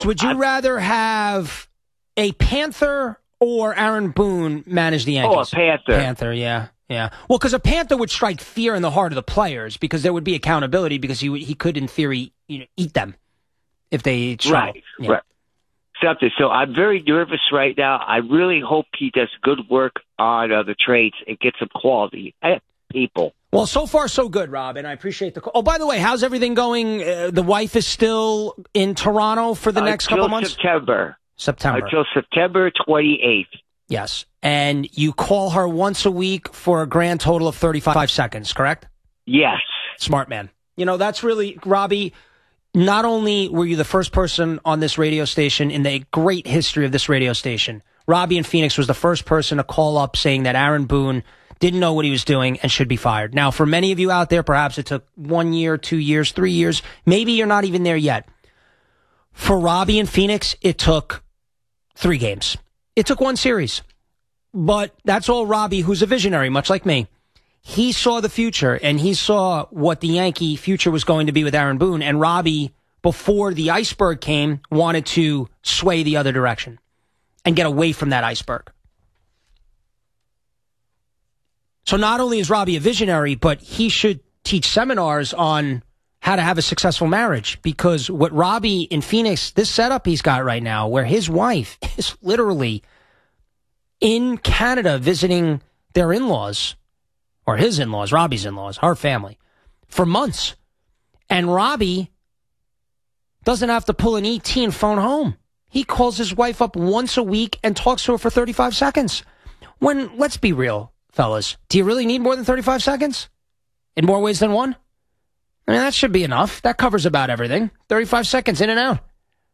Would you rather have a Panther or Aaron Boone manage the Yankees? Oh, a Panther. Panther, yeah. Yeah. Well, because a Panther would strike fear in the heart of the players because there would be accountability because he could, in theory, eat them if they struggle. Right, yeah. right. Something. So I'm very nervous right now. I really hope he does good work on the trades and gets some quality people. Well, so far so good, Rob, and I appreciate the call. Oh, by the way, how's everything going? The wife is still in Toronto for the next couple months? September. September. Until September 28th. Yes. And you call her once a week for a grand total of 35 seconds, correct? Yes. Smart man. That's really, Robbie, not only were you the first person on this radio station in the great history of this radio station, Robbie in Phoenix was the first person to call up saying that Aaron Boone didn't know what he was doing and should be fired. Now, for many of you out there, perhaps it took 1 year, 2 years, 3 years. Maybe you're not even there yet. For Robbie in Phoenix, it took 3 games. It took 1 series. But that's all Robbie, who's a visionary, much like me. He saw the future, and he saw what the Yankee future was going to be with Aaron Boone. And Robbie, before the iceberg came, wanted to sway the other direction and get away from that iceberg. So not only is Robbie a visionary, but he should teach seminars on how to have a successful marriage. Because what Robbie in Phoenix, this setup he's got right now, where his wife is literally in Canada visiting their in-laws, or his in-laws, Robbie's in-laws, her family, for months. And Robbie doesn't have to pull an ET and phone home. He calls his wife up once a week and talks to her for 35 seconds. When, let's be real, fellas, do you really need more than 35 seconds? In more ways than one? I mean, that should be enough. That covers about everything. 35 seconds in and out.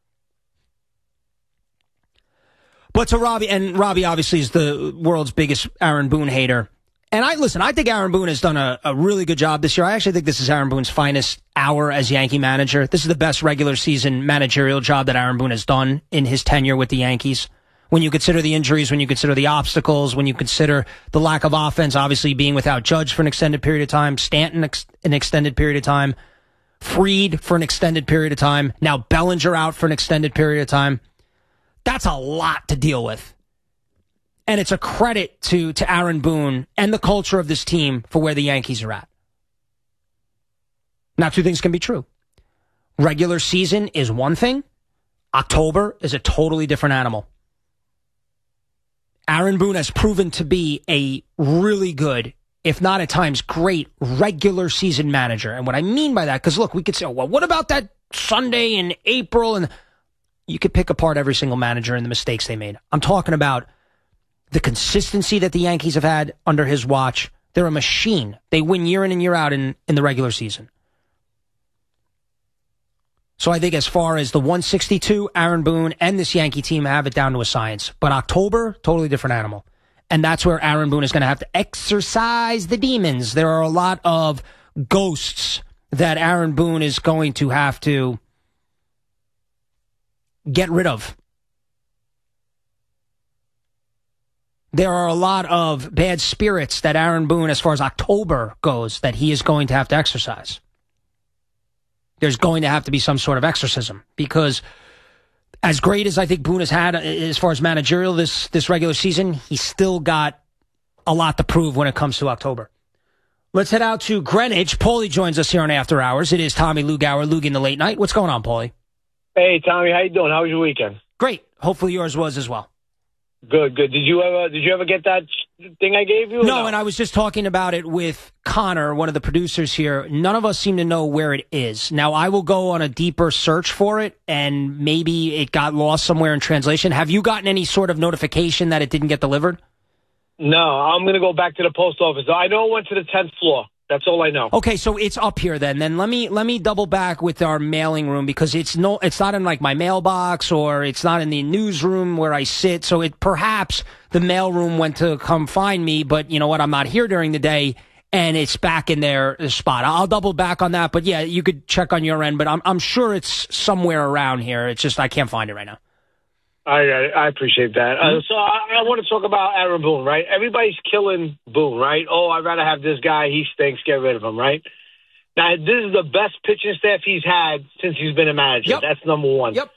But to Robbie, and Robbie obviously is the world's biggest Aaron Boone hater. And I think Aaron Boone has done a really good job this year. I actually think this is Aaron Boone's finest hour as Yankee manager. This is the best regular season managerial job that Aaron Boone has done in his tenure with the Yankees. When you consider the injuries, when you consider the obstacles, when you consider the lack of offense, obviously being without Judge for an extended period of time, Stanton an extended period of time, Fried for an extended period of time, now Bellinger out for an extended period of time. That's a lot to deal with. And it's a credit to Aaron Boone and the culture of this team for where the Yankees are at. Now, 2 things can be true. Regular season is one thing. October is a totally different animal. Aaron Boone has proven to be a really good, if not at times great, regular season manager. And what I mean by that, because look, we could say, well, what about that Sunday in April? And you could pick apart every single manager and the mistakes they made. I'm talking about the consistency that the Yankees have had under his watch. They're a machine. They win year in and year out in the regular season. So I think as far as the 162, Aaron Boone and this Yankee team have it down to a science. But October, totally different animal. And that's where Aaron Boone is going to have to exorcise the demons. There are a lot of ghosts that Aaron Boone is going to have to get rid of. There are a lot of bad spirits that Aaron Boone, as far as October goes, that he is going to have to exercise. There's going to have to be some sort of exorcism because as great as I think Boone has had as far as managerial this regular season, he's still got a lot to prove when it comes to October. Let's head out to Greenwich. Paulie joins us here on After Hours. It is Tommy Lugauer, Lugie in the Late Night. What's going on, Paulie? Hey, Tommy, how you doing? How was your weekend? Great. Hopefully yours was as well. Good. Did you ever get that thing I gave you? No, and I was just talking about it with Connor, one of the producers here. None of us seem to know where it is. Now, I will go on a deeper search for it, and maybe it got lost somewhere in translation. Have you gotten any sort of notification that it didn't get delivered? No, I'm going to go back to the post office. I know it went to the 10th floor. That's all I know. Okay, so it's up here then. Then let me double back with our mailing room because it's not in like my mailbox or it's not in the newsroom where I sit. So it perhaps the mailroom went to come find me, but you know what? I'm not here during the day and it's back in their spot. I'll double back on that, but yeah, you could check on your end, but I'm sure it's somewhere around here. It's just I can't find it right now. I appreciate that. So I want to talk about Aaron Boone, right? Everybody's killing Boone, right? Oh, I'd rather have this guy. He stinks. Get rid of him, right? Now, this is the best pitching staff he's had since he's been a manager. Yep. That's number one. Yep.